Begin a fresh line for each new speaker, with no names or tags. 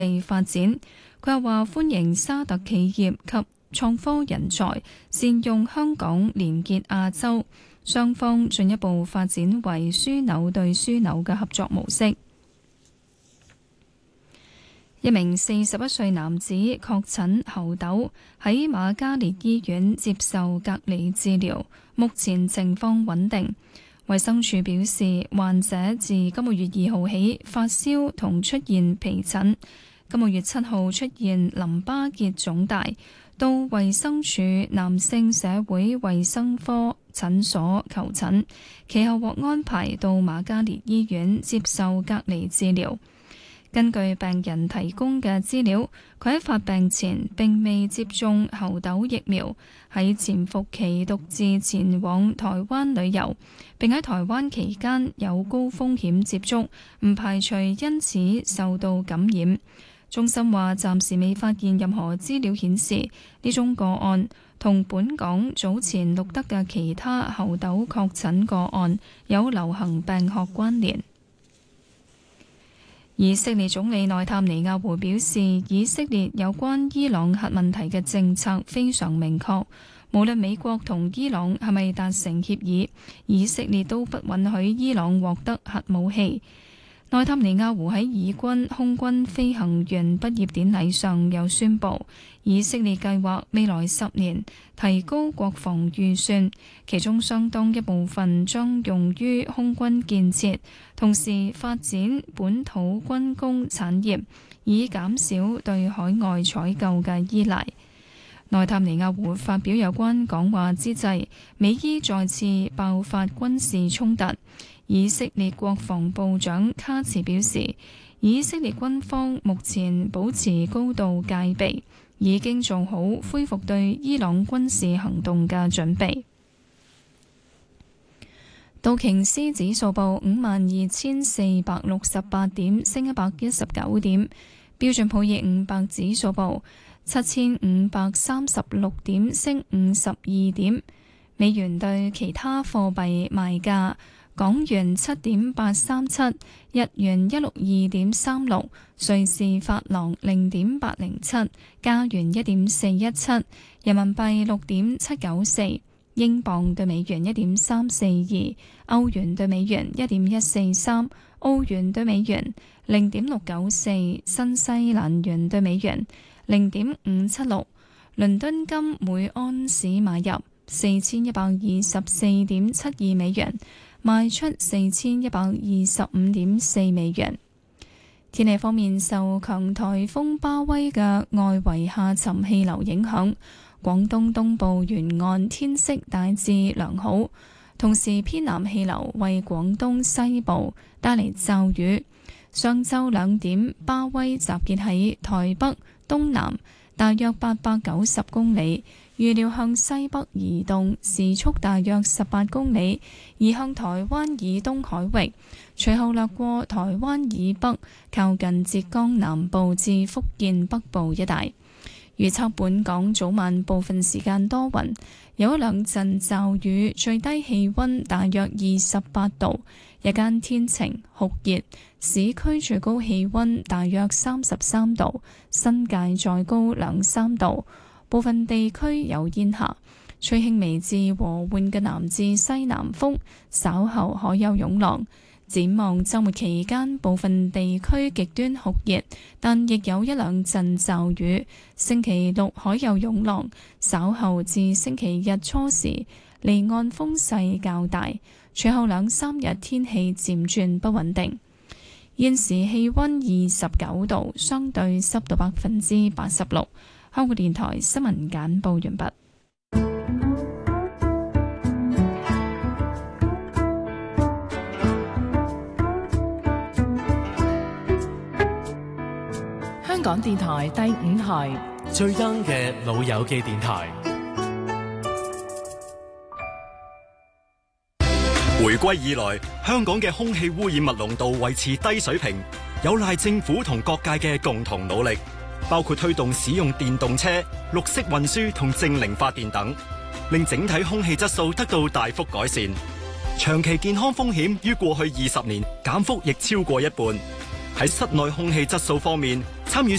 發展。佢又話歡迎沙特企業及創科人才善用香港連結亞洲，雙方進一步發展為樞紐對樞紐嘅合作模式。一名41歲男子確診猴痘，喺瑪嘉烈醫院接受隔離治療，目前情況穩定。衛生署表示，患者自今個月2號起發燒同出現皮疹，今個月7號出現淋巴結腫大，到衛生署男性社會衛生科診所求診，其後獲安排到瑪嘉烈醫院接受隔離治療。根據病人提供嘅資料，佢喺發病前並未接種猴痘疫苗，喺潛伏期獨自前往台灣旅遊，並喺台灣期間有高風險接觸，唔排除因此受到感染。中心話暫時未發現任何資料顯示呢宗個案同本港早前錄得嘅其他猴痘確診個案有流行病學關聯。以色列總理內塔尼亞胡表示，以色列有關伊朗核問題嘅政策非常明確，無論美國同伊朗係咪達成協議，以色列都不允許伊朗獲得核武器。內塔尼亞胡喺以軍空軍飛行員畢業典禮上又宣布，以色列計劃未來10年提高國防預算，其中相當一部分將用於空軍建設，同時發展本土軍工產業，以減少對海外採購嘅依賴。內塔尼亞胡發表有關講話之際，美伊再次爆發軍事衝突。以色列國防部長卡茨表示，以色列軍方目前保持高度戒備，已經做好恢復對伊朗軍事行動嘅準備。道瓊斯指數報52,468點，升119點；標準普爾500指數報7,536點，升52點。美元對其他貨幣賣價：港元7.837，日元162.36，瑞士法郎0.807，加元1.417，人民幣6.794，英鎊對美元1.342，歐元對美元1.143，澳元對美元0.694，新西蘭元對美元0.576。倫敦金每安士買入4124.72美元，賣出4125.4美元。天氣方面，受強颱風巴威嘅外圍下沉氣流影響，廣東東部沿岸天色大致良好，同時偏南氣流為廣東西部帶嚟驟雨。上晝2點，巴威集結喺台北東南大約890公里，預料向西北移動，時速大約18公里，移向台灣以東海域，隨後掠過台灣以北，靠近浙江南部至福建北部一帶。預測本港早晚部分時間多雲，有一兩陣驟雨，最低氣溫大約28度，日間天晴酷熱，市區最高氣溫大約33度，新界再高2-3度，部分地區有煙霞，吹輕微至和緩嘅南至西南風，稍後可有湧浪。展望週末期間，部分地區極端酷熱，但亦有一兩陣驟雨。星期六可有湧浪，稍後至星期日初時，離岸風勢較大。隨後2-3日天氣漸轉不穩定。現時氣溫29度，相對濕度86%。香港電台新聞簡報完畢。
香港電台第5台
最 young 嘅老友記電台。回歸以來，香港嘅空氣污染物濃度維持低水平，有賴政府同各界嘅共同努力，包括推動使用電動車、綠色運輸同淨零發電等，令整體空氣質素得到大幅改善。長期健康風險於過去20年減幅亦超過一半。 喺室內空氣質素方面，參與